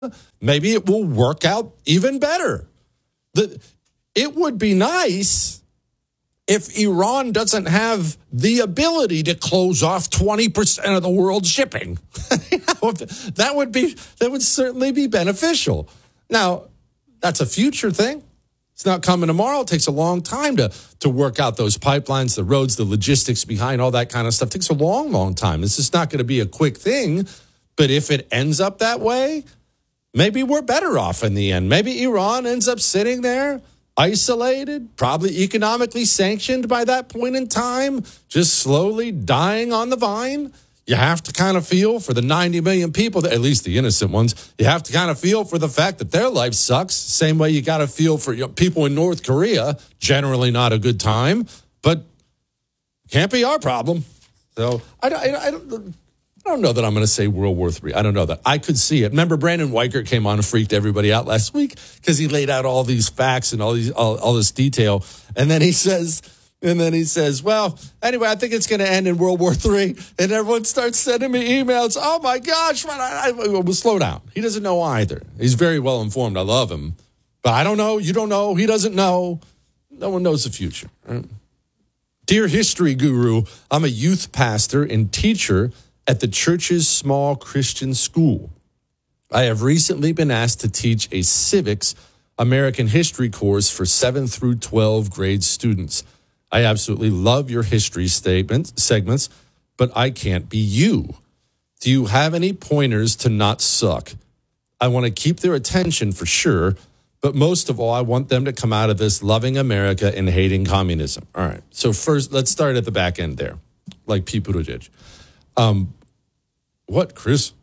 maybe it will work out even better. It would be nice if Iran doesn't have the ability to close off 20% of the world's shipping. That would certainly be beneficial. Now, that's a future thing. It's not coming tomorrow. It takes a long time to work out those pipelines, the roads, the logistics behind all that kind of stuff. It takes a long, long time. This is not going to be a quick thing. But if it ends up that way, maybe we're better off in the end. Maybe Iran ends up sitting there, isolated, probably economically sanctioned by that point in time, just slowly dying on the vine. You have to kind of feel for the 90 million people, at least the innocent ones. You have to kind of feel for the fact that their life sucks. Same way you got to feel for people in North Korea. Generally not a good time, but can't be our problem. So I don't know that I'm going to say World War III. I don't know that. I could see it. Remember, Brandon Weichert came on and freaked everybody out last week because he laid out all these facts and all this detail, and then he says, well, anyway, I think it's going to end in World War III. And everyone starts sending me emails. Oh, my gosh. Well, slow down. He doesn't know either. He's very well informed. I love him. But I don't know. You don't know. He doesn't know. No one knows the future. Right? Dear history guru, I'm a youth pastor and teacher at the church's small Christian school. I have recently been asked to teach a civics American history course for 7 through 12 grade students. I absolutely love your history segments, but I can't be you. Do you have any pointers to not suck? I want to keep their attention for sure, but most of all, I want them to come out of this loving America and hating communism. All right. So first, let's start at the back end there, like Pete Buttigieg. What, Chris?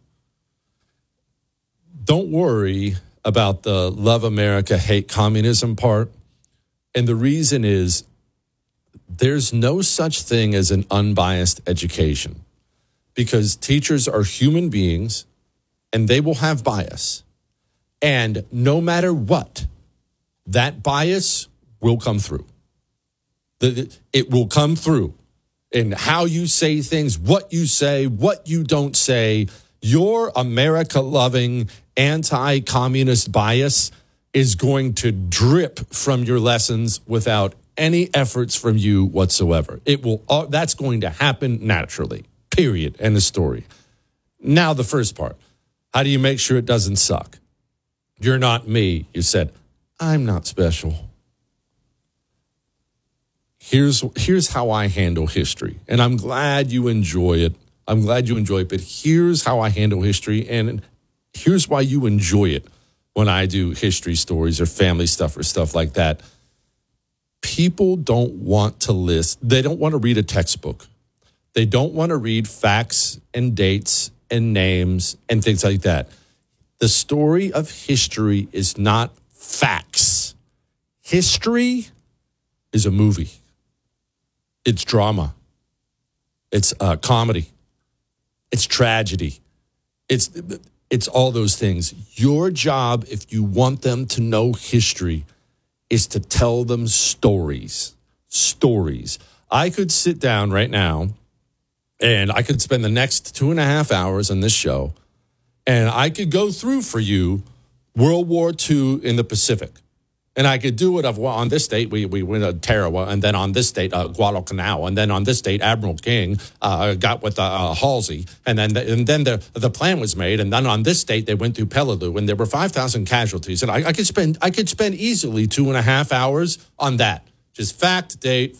Don't worry about the love America, hate communism part. And the reason is, there's no such thing as an unbiased education because teachers are human beings and they will have bias. And no matter what, that bias will come through. It will come through in how you say things, what you don't say. Your America-loving, anti-communist bias is going to drip from your lessons without any efforts from you whatsoever. It will. That's going to happen naturally, period, end of story. Now the first part. How do you make sure it doesn't suck? You're not me. You said, I'm not special. Here's how I handle history. And I'm glad you enjoy it. But here's how I handle history. And here's why you enjoy it when I do history stories or family stuff or stuff like that. People don't want to list. They don't want to read a textbook. They don't want to read facts and dates and names and things like that. The story of history is not facts. History is a movie. It's drama. It's comedy. It's tragedy. It's all those things. Your job, if you want them to know history, is to tell them stories. Stories. I could sit down right now and I could spend the next 2.5 hours on this show and I could go through for you World War II in the Pacific. And I could do it on this date, we went to Tarawa, and then on this date, Guadalcanal, and then on this date, Admiral King got with Halsey, and then the plan was made, and then on this date, they went through Peleliu, and there were 5,000 casualties, and I could spend easily 2.5 hours on that, just fact, date,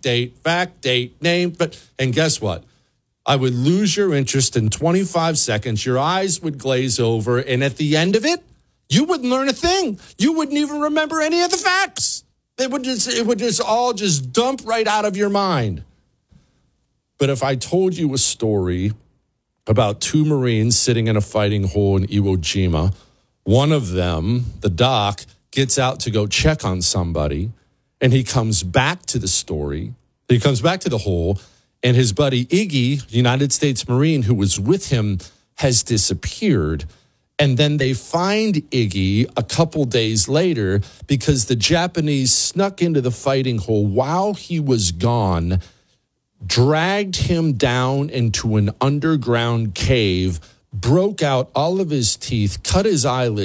name, and guess what? I would lose your interest in 25 seconds. Your eyes would glaze over, and at the end of it, you wouldn't learn a thing. You wouldn't even remember any of the facts. It would just all dump right out of your mind. But if I told you a story about 2 Marines sitting in a fighting hole in Iwo Jima, one of them, the doc, gets out to go check on somebody, and he comes back to the story. He comes back to the hole, and his buddy Iggy, United States Marine, who was with him, has disappeared. And then they find Iggy a couple days later because the Japanese snuck into the fighting hole while he was gone, dragged him down into an underground cave, broke out all of his teeth, cut his eyelids.